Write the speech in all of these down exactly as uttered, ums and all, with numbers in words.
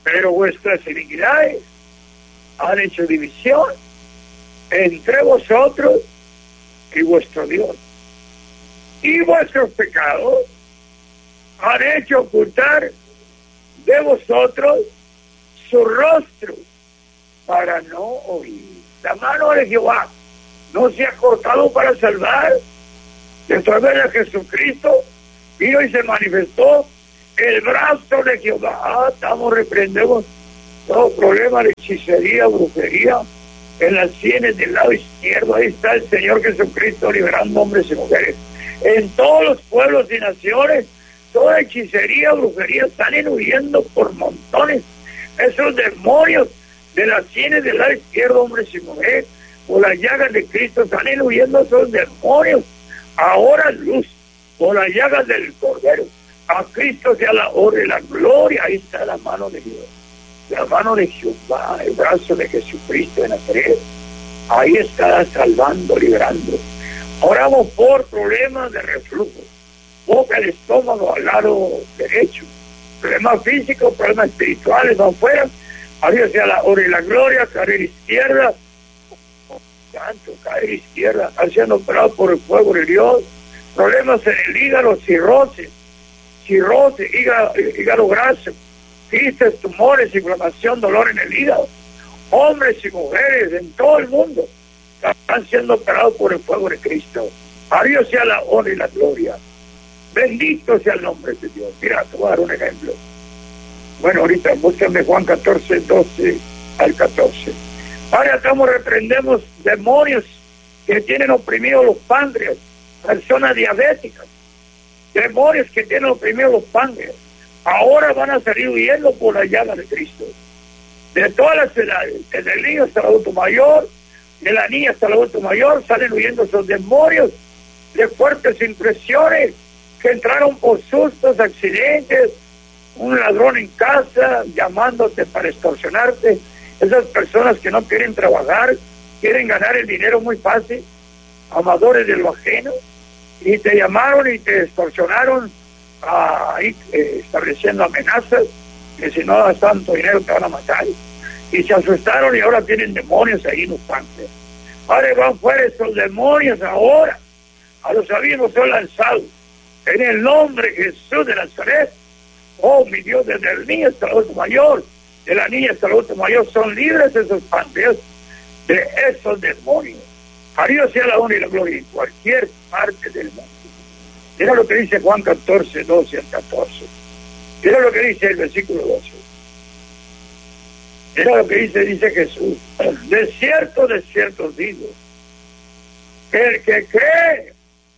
pero vuestras iniquidades han hecho división entre vosotros y vuestro Dios, y vuestros pecados han hecho ocultar de vosotros su rostro para no oír. La mano de Jehová no se ha cortado para salvar. De través de Jesucristo vino y se manifestó el brazo de Jehová. Ah, estamos, reprendemos todo problema de hechicería, brujería en las sienes del lado izquierdo. Ahí está el Señor Jesucristo liberando hombres y mujeres. En todos los pueblos y naciones, toda hechicería, brujería, salen huyendo por montones. Esos demonios de las sienes del lado izquierdo, hombres y mujeres, por las llagas de Cristo, salen huyendo esos demonios. Ahora luz, por las llagas del Cordero. A Cristo sea la honra y la gloria. Ahí está la mano de Dios, la mano de Jehová, el brazo de Jesucristo de Nazaret. Ahí está salvando, liberando. Oramos por problemas de reflujo, boca el estómago al lado derecho, problemas físicos, problemas espirituales van afuera. A Dios sea la honra y la gloria. Carrera izquierda, santo, carrera izquierda, están siendo operados por el fuego de Dios. Problemas en el hígado, cirrosis, cirrosis, hígado, hígado graso, quistes, tumores, inflamación, dolor en el hígado. Hombres y mujeres en todo el mundo están siendo operados por el fuego de Cristo. A Dios sea la honra y la gloria. Bendito sea el nombre de Dios. Mira, te voy a dar un ejemplo. Bueno, ahorita búscame Juan catorce, doce al catorce. Ahora estamos, reprendemos demonios que tienen oprimidos los páncreas, personas diabéticas, demonios que tienen oprimidos los páncreas. Ahora van a salir huyendo por la llaga de Cristo. De todas las edades, desde el niño hasta el adulto mayor, de la niña hasta el adulto mayor, salen huyendo esos demonios de fuertes impresiones que entraron por sustos, accidentes, un ladrón en casa llamándote para extorsionarte. Esas personas que no quieren trabajar, quieren ganar el dinero muy fácil, amadores de lo ajeno, y te llamaron y te extorsionaron, ahí eh, estableciendo amenazas que si no das tanto dinero te van a matar, y se asustaron y ahora tienen demonios ahí en los panques. Ahora van fuera esos demonios ahora, a los abismos son lanzados en el nombre de Jesús de Nazaret. Oh mi Dios, desde el niño hasta el adulto mayor, de la niña hasta el adulto mayor, son libres esos panteos de esos demonios. A Dios sea la honra y la gloria en cualquier parte del mundo. Mira lo que dice Juan catorce, doce al catorce. Mira lo que dice el versículo doce. Mira lo que dice, dice Jesús. De cierto, de cierto os digo, que el que cree,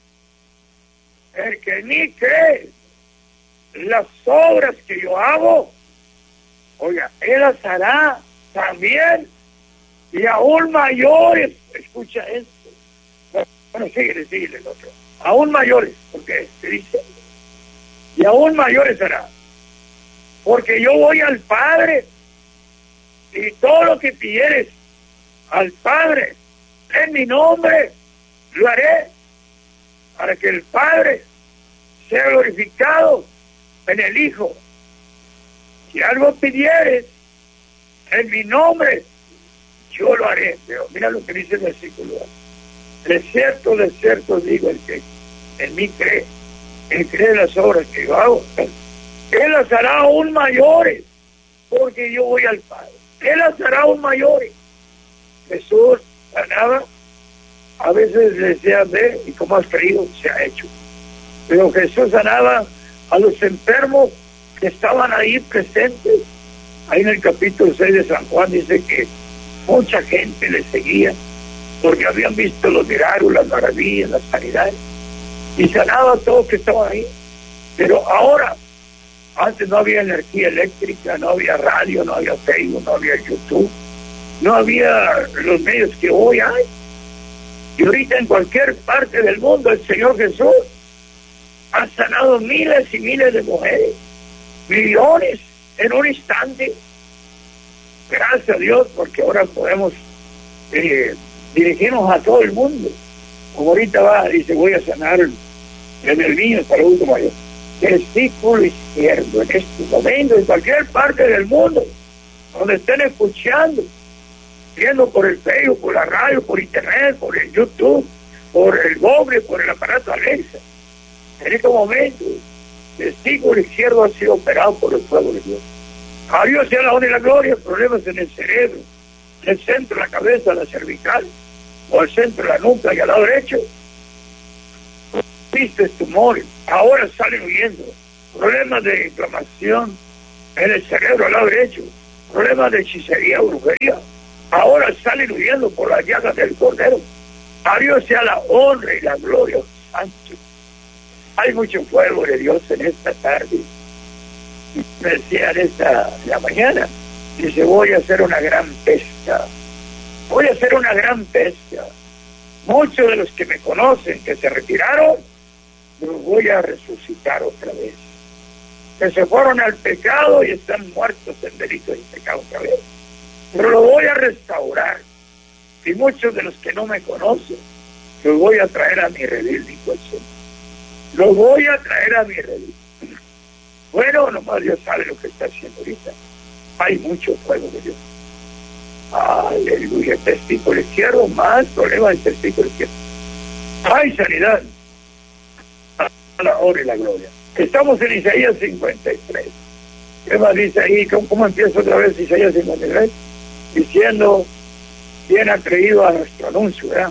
el que ni cree las obras que yo hago, oiga, él las hará también, y aún mayores. Escucha esto. Bueno, síguele, síguele el otro. Aún mayores, porque se dice, y aún mayores hará, porque yo voy al Padre, y todo lo que pidieres al Padre en mi nombre, lo haré, para que el Padre sea glorificado en el Hijo. Si algo pidieres en mi nombre, yo lo haré. Pero mira lo que dice el versículo. De cierto, de cierto digo, el que en mí cree, él cree las obras que yo hago, él las hará aún mayores, porque yo voy al Padre. Él las hará aún mayores. Jesús sanaba, a veces le decía, ve, y como has creído, se ha hecho. Pero Jesús sanaba a los enfermos que estaban ahí presentes. Ahí en el capítulo seis de San Juan dice que mucha gente le seguía porque habían visto los milagros, las maravillas, las sanidades, y sanaba a todos que estaban ahí. Pero ahora, antes no había energía eléctrica, no había radio, no había Facebook, no había YouTube, no había los medios que hoy hay. Y ahorita en cualquier parte del mundo el Señor Jesús ha sanado miles y miles de mujeres, millones en un instante. Gracias a Dios, porque ahora podemos eh, dirigirnos a todo el mundo. Como ahorita va, dice, voy a sanar desde el niño hasta el adulto mayor. testículo izquierdo, en este momento, en cualquier parte del mundo, donde estén escuchando, viendo por el Facebook, por la radio, por internet, por el YouTube, por el Google, por el aparato Alexa. En este momento, el testículo izquierdo ha sido operado por el fuego de Dios. A Dios sea la honra y la gloria. Problemas en el cerebro, en el centro de la cabeza, la cervical, o el centro de la nuca y al lado derecho. Vistes, tumores, ahora salen huyendo. Problemas de inflamación en el cerebro al lado derecho. Problemas de hechicería, brujería, ahora salen huyendo por las llagas del Cordero. A Dios sea la honra y la gloria, santo. Hay mucho fuego de Dios en esta tarde. Me decía en esta en la mañana, dice, voy a hacer una gran pesca. Voy a hacer una gran pesca. Muchos de los que me conocen, que se retiraron, los voy a resucitar otra vez. Que se fueron al pecado y están muertos en delitos y pecado otra vez. Pero lo voy a restaurar. Y muchos de los que no me conocen, los voy a traer a mi redil, dijo el Señor. Los voy a traer a mi redil. Bueno, nomás Dios sabe lo que está haciendo ahorita. Hay mucho fuego de Dios. Aleluya. Testículo izquierdo, más problemas del testículo izquierdo. Hay sanidad. A la honra y la gloria. Estamos en Isaías cincuenta y tres. ¿Qué más dice ahí? ¿Cómo, cómo empieza otra vez Isaías cincuenta y tres? Diciendo, ¿quién ha creído a nuestro anuncio, verdad?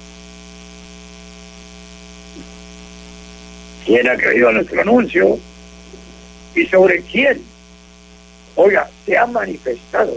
¿Quién ha creído a nuestro anuncio? ¿Y sobre quién? Oiga, se ha manifestado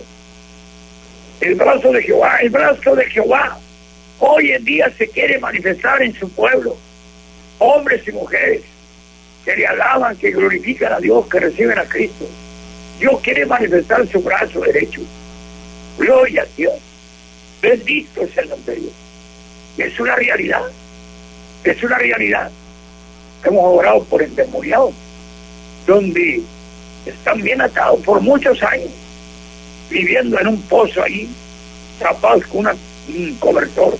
el brazo de Jehová, el brazo de Jehová. Hoy en día se quiere manifestar en su pueblo. Hombres y mujeres que le alaban, que glorifican a Dios, que reciben a Cristo. Dios quiere manifestar su brazo derecho. Gloria a Dios. Bendito es el nombre de Dios. Es una realidad. Es una realidad. Hemos orado por endemoniados, donde están bien atados por muchos años, viviendo en un pozo ahí, tapados con una, un cobertor.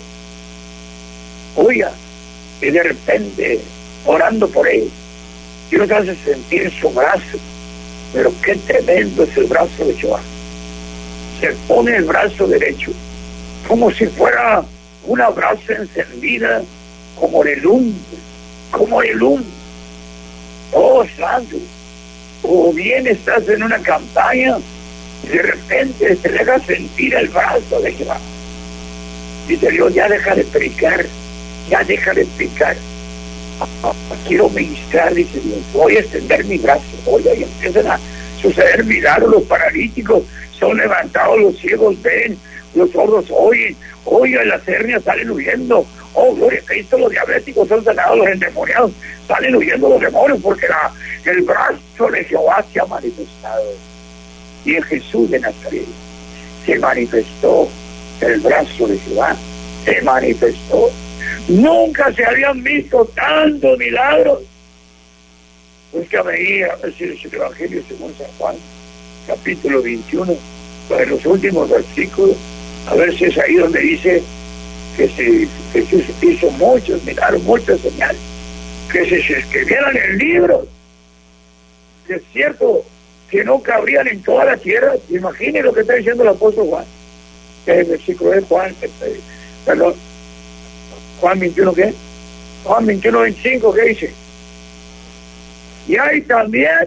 Oiga, y de repente, orando por ellos, Dios hace sentir su brazo. Pero qué tremendo es el brazo de Jehová. Se pone el brazo derecho, como si fuera una brasa encendida, como de lumbre, como de lumbre. Oh, santo. O bien estás en una campaña y de repente te deja sentir el brazo de Jehová. Dice Dios, ya deja de predicar, ya deja de predicar. Quiero ministrar, dice Dios, voy a extender mi brazo. Oye, y empiezan a suceder milagros, los paralíticos son levantados, los ciegos ven, los sordos oyen, oye, las hernias salen huyendo. Oh, gloria a Cristo, los diabéticos son sanados, los endemoniados salen huyendo los demonios, porque la, el brazo de Jehová se ha manifestado. Y en Jesús de Nazaret se manifestó el brazo de Jehová, se manifestó. Nunca se habían visto tantos milagros. Busca ahí, a ver si es el Evangelio según San Juan, capítulo veintiuno, en los últimos versículos, a ver si es ahí donde dice que se, Jesús hizo muchos milagros, muchas señales, que se, se escribieran en libros. Es cierto que no cabrían en toda la tierra. Imaginen lo que está diciendo el apóstol Juan, que es el versículo de Juan, perdón, Juan veintiuno, ¿qué? Juan veintiuno, veinticinco, ¿qué dice? Y hay también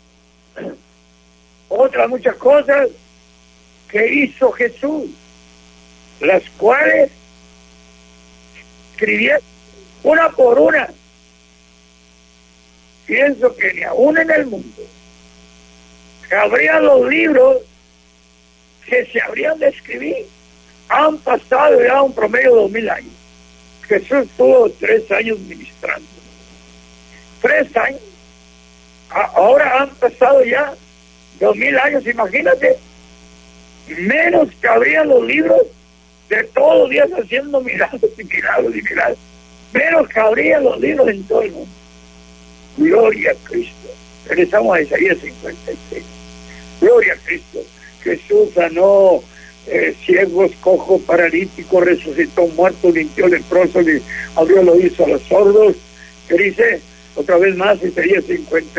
otras muchas cosas que hizo Jesús, las cuales escribieron una por una. Pienso que ni aún en el mundo habrían los libros que se habrían de escribir. Han pasado ya un promedio de dos mil años. Jesús tuvo tres años ministrando. Tres años. Ahora han pasado ya dos mil años, imagínate. Menos cabrían los libros de todos los días haciendo milagros y milagros y milagros. Menos cabrían los libros en todo el mundo. Gloria a Cristo. Regresamos a Isaías cincuenta y seis. Gloria a Cristo. Jesús sanó eh, ciegos, cojos, paralíticos, resucitó muertos, limpió leprosos, abrió los oídos a los sordos. ¿Qué dice? Otra vez más, Isaías cincuenta.